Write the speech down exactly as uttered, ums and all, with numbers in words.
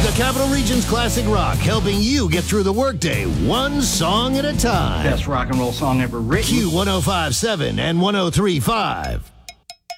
The Capital Region's classic rock, helping you get through the workday one song at a time. Best rock and roll song ever written. Q one oh five point seven and one oh three point five.